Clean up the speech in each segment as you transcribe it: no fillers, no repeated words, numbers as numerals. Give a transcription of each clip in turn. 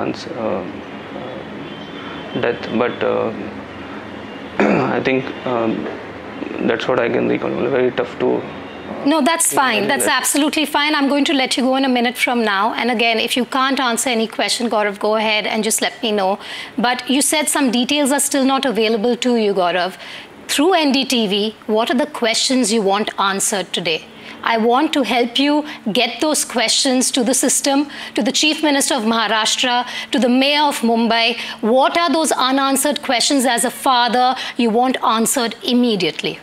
chance death, but I think that's what I can recall. Very tough to. No, that's fine. That's absolutely fine. I'm going to let you go in a minute from now. And again, if you can't answer any question, Gaurav, go ahead and just let me know. But you said some details are still not available to you, Gaurav. Through NDTV, what are the questions you want answered today? I want to help you get those questions to the system, to the Chief Minister of Maharashtra, to the Mayor of Mumbai. What are those unanswered questions as a father you want answered immediately?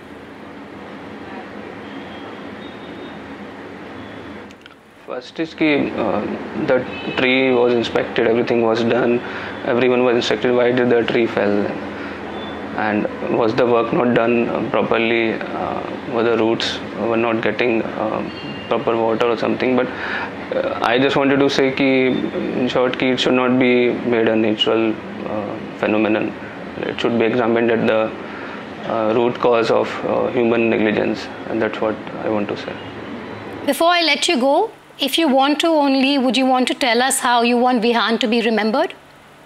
First is the tree was inspected, everything was done, everyone was inspected. Why did the tree fell? And was the work not done properly? Were the roots were not getting proper water or something? But I just wanted to say in short, it should not be made a natural phenomenon. It should be examined at the root cause of human negligence, and that's what I want to say. Before I let you go, if you want to would you want to tell us how you want Vihan to be remembered?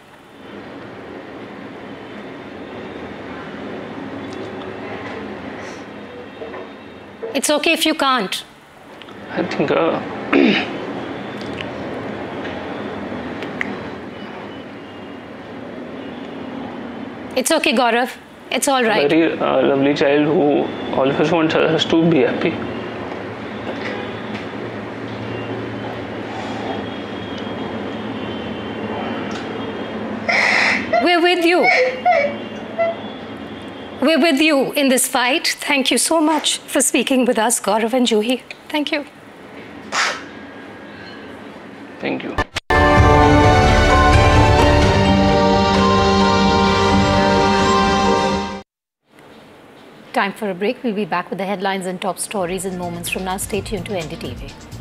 It's okay if you can't. I think it's okay, Gaurav. It's all right. A very lovely child who always wants us to be happy. We're with you. We're with you in this fight. Thank you so much for speaking with us, Gaurav and Juhi. Thank you. Thank you. Time for a break. We'll be back with the headlines and top stories in moments from now. Stay tuned to NDTV.